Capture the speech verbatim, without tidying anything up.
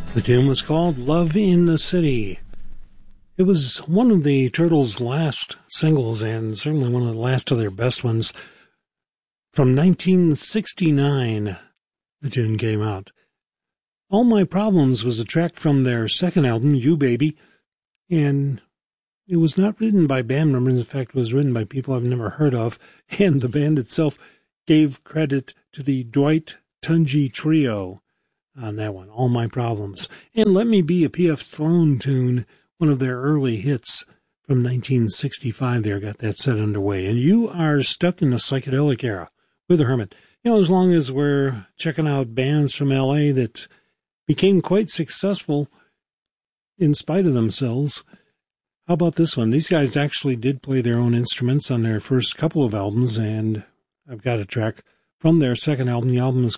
The tune was called Love in the City. It was one of the Turtles' last singles, and certainly one of the last of their best ones. From nineteen sixty-nine, the tune came out. All My Problems was a track from their second album, You Baby, and it was not written by band members. In fact, it was written by people I've never heard of, and the band itself gave credit to the Dwight Tunji Trio on that one, All My Problems. And Let Me Be, a P F Sloan tune, one of their early hits from nineteen sixty-five there, got that set underway. And you are stuck in the psychedelic era with the Hermit. You know, as long as we're checking out bands from L A that became quite successful in spite of themselves. How about this one? These guys actually did play their own instruments on their first couple of albums, and I've got a track from their second album. The album is